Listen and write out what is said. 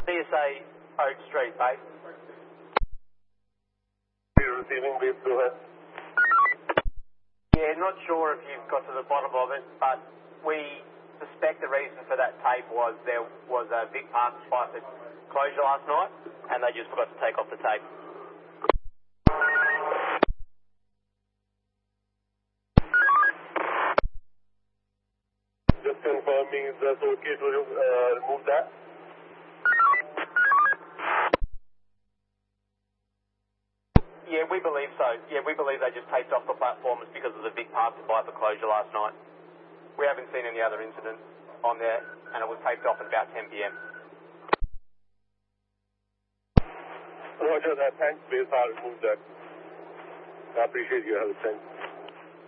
CSA Oak Street, mate. You're receiving base, go ahead. Yeah, not sure if you've got to the bottom of it, but we suspect the reason for that tape was there was a Vic Park spike at closure last night, and they just forgot to take off the tape. Just confirming, is that okay to remove that? Yeah, we believe so. Yeah, we believe they just taped off the platforms because of the Vic Park viper closure last night. We haven't seen any other incidents on there, and it was taped off at about 10 p.m. Roger that. Thanks, base. I'll remove that. I appreciate your help. Thanks.